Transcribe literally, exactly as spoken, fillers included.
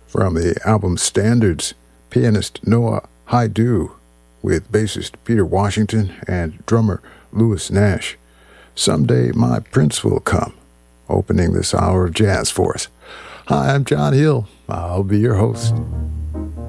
From the album Standards, pianist Noah Haidu with bassist Peter Washington and drummer Louis Nash. Someday My Prince Will Come, opening this hour of jazz for us. Hi, I'm John Hill. I'll be your host.